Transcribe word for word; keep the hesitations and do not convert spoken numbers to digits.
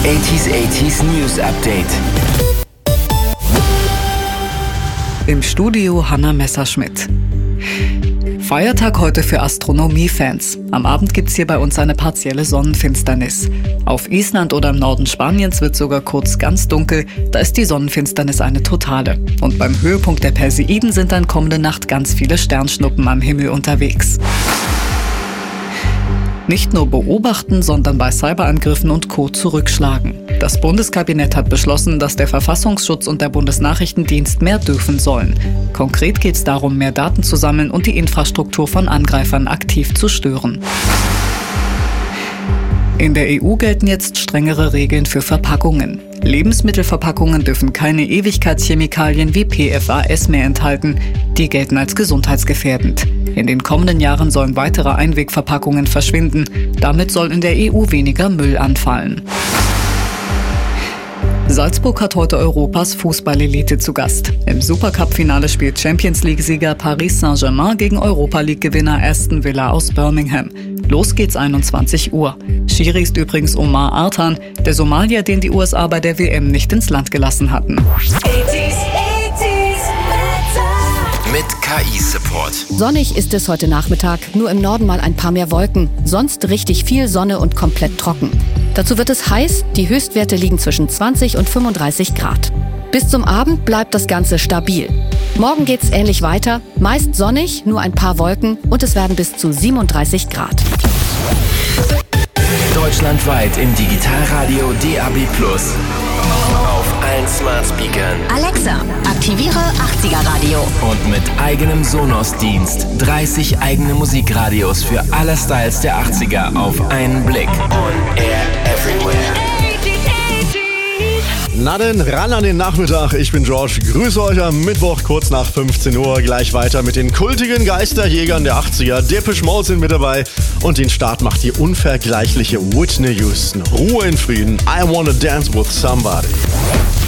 achtziger achtziger News Update. Im Studio Hanna Messerschmidt. Feiertag heute für Astronomiefans. Am Abend gibt's hier bei uns eine partielle Sonnenfinsternis. Auf Island oder im Norden Spaniens wird sogar kurz ganz dunkel, da ist die Sonnenfinsternis eine totale. Und beim Höhepunkt der Perseiden sind dann kommende Nacht ganz viele Sternschnuppen am Himmel unterwegs. Nicht nur beobachten, sondern bei Cyberangriffen und Co. zurückschlagen. Das Bundeskabinett hat beschlossen, dass der Verfassungsschutz und der Bundesnachrichtendienst mehr dürfen sollen. Konkret geht es darum, mehr Daten zu sammeln und die Infrastruktur von Angreifern aktiv zu stören. In der E U gelten jetzt strengere Regeln für Verpackungen. Lebensmittelverpackungen dürfen keine Ewigkeitschemikalien wie P F A S mehr enthalten. Die gelten als gesundheitsgefährdend. In den kommenden Jahren sollen weitere Einwegverpackungen verschwinden. Damit soll in der E U weniger Müll anfallen. Salzburg hat heute Europas Fußballelite zu Gast. Im Supercup-Finale spielt Champions-League-Sieger Paris Saint-Germain gegen Europa-League-Gewinner Aston Villa aus Birmingham. Los geht's einundzwanzig Uhr. Schiri ist übrigens Omar Artan, der Somalier, den die U S A bei der W M nicht ins Land gelassen hatten. Mit K I-Support. Sonnig ist es heute Nachmittag, nur im Norden mal ein paar mehr Wolken, sonst richtig viel Sonne und komplett trocken. Dazu wird es heiß, die Höchstwerte liegen zwischen zwanzig und fünfunddreißig Grad. Bis zum Abend bleibt das Ganze stabil. Morgen geht's ähnlich weiter, meist sonnig, nur ein paar Wolken und es werden bis zu siebenunddreißig Grad. Deutschlandweit im Digitalradio D A B plus. Auf allen Smart Speakern. Alexa, aktiviere achtziger Radio. Und mit eigenem Sonos-Dienst. dreißig eigene Musikradios für alle Styles der achtziger auf einen Blick. On air everywhere. Na denn, ran an den Nachmittag. Ich bin George. Grüße euch am Mittwoch kurz nach fünfzehn Uhr. Gleich weiter mit den kultigen Geisterjägern der achtziger. Depeche Mode sind mit dabei. Und den Start macht die unvergleichliche Whitney Houston. Ruhe in Frieden. I wanna dance with somebody.